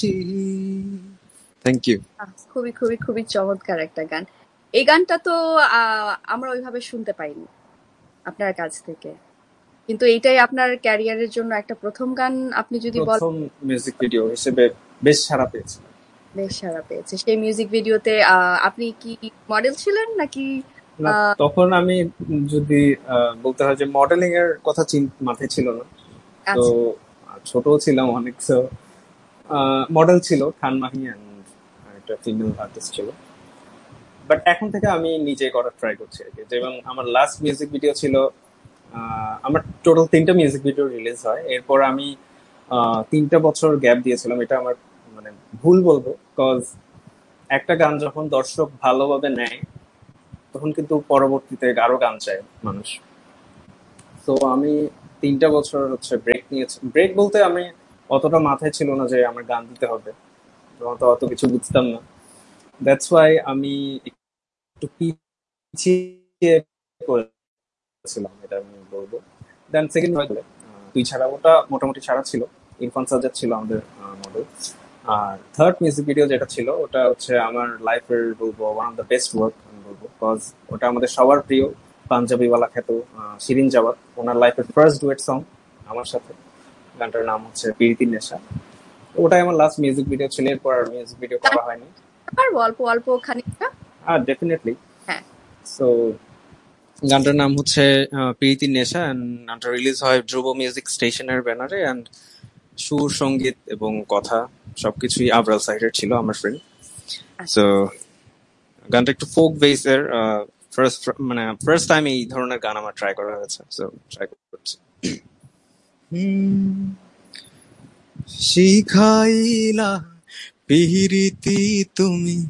Thank you. খুবই খুবই খুবই চমৎকার একটা গান। এই গানটা তো আমরা ওইভাবে শুনতে পাইনি আপনার কাছ থেকে, কিন্তু এইটাই আপনার ক্যারিয়ারের জন্য একটা প্রথম গান। আপনি যদি বলেন, প্রথম মিউজিক ভিডিও হিসেবে বেশ সাড়া পেয়েছিল। বেশ সাড়া পেয়েছে। সেই মিউজিক ভিডিওতে আপনি কি মডেল ছিলেন নাকি? না, তখন আমি যদি বলতে হয় যে মডেলিং এর কথা মাথায় ছিল না। তো আচ্ছা ছোট ছিলাম অনেক, সো মডেল ছিল খান মাহি and একটা ফিমেল আর্টিস্ট ছিল। বাট এখন থেকে আমি নিজে করার ট্রাই করছি আর কি। যেমন আমার লাস্ট মিউজিক ভিডিও ছিল, আমার টোটাল 3টা মিউজিক ভিডিও রিলিজ হয়। এরপর আমি 3টা বছর গ্যাপ দিয়েছিলাম। এটা আমার মানে ভুল বলবো, কজ একটা গান যখন দর্শক ভালোভাবে নেয় তখন কিন্তু পরবর্তীতে আরো গান চায় মানুষ। তো আমি 3টা বছর হচ্ছে ব্রেক নিয়েছি। ব্রেক বলতে আমি অতটা মাথায় ছিল না যে আমার গান দিতে হবে, তখন তো অত কিছু বুঝতাম না। দ্যাটস ওয়াই আমি একটু পিছিয়ে পড়েছিলাম, এটা আমি বলবো। দেন সেকেন্ড হয় তুই ছাড়া, ওটা মোটামুটি ছাড়া ছিল। ইরফান সাজ্জাদ ছিল আমাদের মডেল। আর থার্ড মিউজিক ভিডিও যেটা ছিল ওটা হচ্ছে আমার লাইফের বলবো one of the best work আমি বলবো, বিকজ ওটা আমাদের সবার প্রিয় পাঞ্জাবিওয়ালা খ্যাত শিরিন জাওয়াত, ওনার লাইফের ফার্স্ট ডুয়েট সং আমার সাথে। গানটার নাম হচ্ছে প্রীতির নেশা। ওটাই আমার লাস্ট মিউজিক ভিডিও ছিল। এরপর আর মিউজিক ভিডিও গান করা হয়নি। পারবো অল্প অল্প খানিকটা? আর ডেফিনেটলি। হ্যাঁ। সো গানটার নাম হচ্ছে প্রীতির নেশা, and গানটা রিলিজ হয় ধ্রুব মিউজিক স্টেশনের ব্যানারে। অ্যান্ড সুর, সঙ্গীত এবং কথা সবকিছুই আবরাল সাইডের ছিল, আমার ফ্রেন্ড। সো গানটা একটু ফোক বেসের, ফার্স্ট টাইম এই ধরনের গান আমার ট্রাই করা হয়েছে, সো ট্রাই করছি। শিখাইলা পিরিতি তুমি